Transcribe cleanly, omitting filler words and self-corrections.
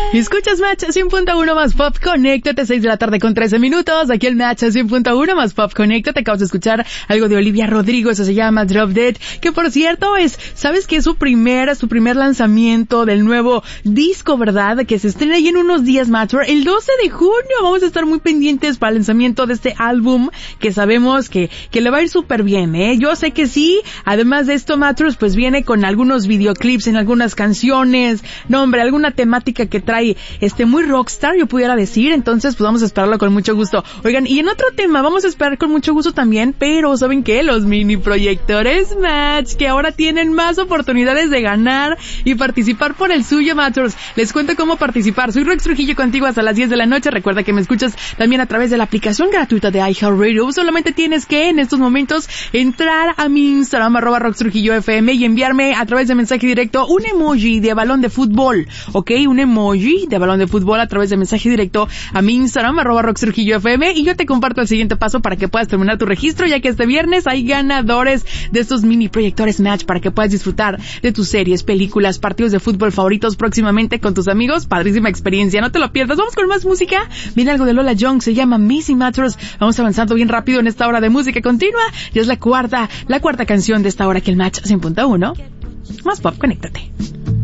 Escuchas Match 100.1 más Pop, conéctate, 6 de la tarde con 13 minutos, aquí el Match 100.1 más Pop, conéctate. Acabas de escuchar algo de Olivia Rodrigo, eso se llama Drop Dead, que por cierto ¿sabes que es su primer lanzamiento del nuevo disco, verdad? Que se estrena ahí en unos días, Matcher, el 12 de junio, vamos a estar muy pendientes para el lanzamiento de este álbum, que sabemos que le va a ir súper bien, yo sé que sí. Además de esto, Matcher, pues viene con algunos videoclips en algunas canciones, no hombre, alguna temática que trae muy rockstar, yo pudiera decir. Entonces pues vamos a esperarlo con mucho gusto. Oigan, y en otro tema vamos a esperar con mucho gusto también, pero ¿saben qué? Los mini proyectores Match, que ahora tienen más oportunidades de ganar y participar por el suyo, Matchers. Les cuento cómo participar. Soy Rox Trujillo contigo hasta las 10 de la noche. Recuerda que me escuchas también a través de la aplicación gratuita de iHeartRadio. Solamente tienes que en estos momentos entrar a mi Instagram @RoxTrujilloFM y enviarme a través de mensaje directo un emoji de balón de fútbol, ¿ok? Un emoji de balón de fútbol a través de mensaje directo a mi Instagram @RoxTrujilloFM y yo te comparto el siguiente paso para que puedas terminar tu registro, ya que este viernes hay ganadores de estos mini proyectores Match para que puedas disfrutar de tus series, películas, partidos de fútbol favoritos próximamente con tus amigos. Padrísima experiencia, no te lo pierdas. Vamos con más música. Viene algo de Lola Young, se llama Missy Matters. Vamos avanzando bien rápido en esta hora de música continua. Ya es la cuarta canción de esta hora que el Match 100.1 más Pop, conéctate.